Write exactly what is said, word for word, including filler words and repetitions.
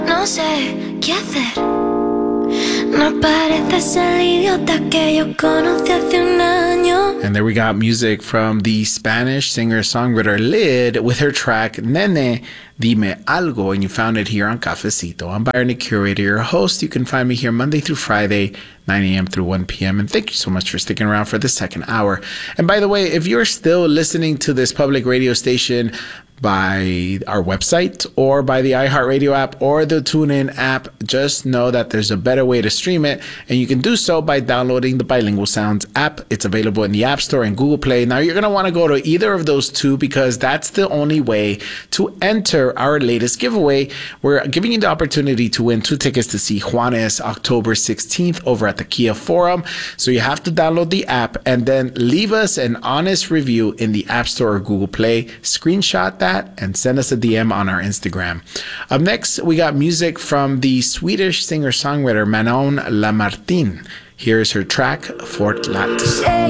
No sé qué hacer. No parece ser el idiota que yo conocí hace un año. And there we got music from the Spanish singer-songwriter Lid with her track Nene, Dime Algo, and you found it here on Cafecito. I'm Byron, the curator, your host. You can find me here Monday through Friday, nine a.m. through one p.m. And thank you so much for sticking around for the second hour. And by the way, if you're still listening to this public radio station by our website or by the iHeartRadio app or the TuneIn app, just know that there's a better way to stream it, and you can do so by downloading the Bilingual Sounds app. It's available in the App Store and Google Play. Now, you're going to want to go to either of those two because that's the only way to enter our latest giveaway. We're giving you the opportunity to win two tickets to see Juanes October sixteenth over at the Kia Forum. So you have to download the app and then leave us an honest review in the App Store or Google Play. Screenshot that and send us a D M on our Instagram. Up next, we got music from the Swedish singer-songwriter Manon Lamartine. Here's her track, Fort Lax.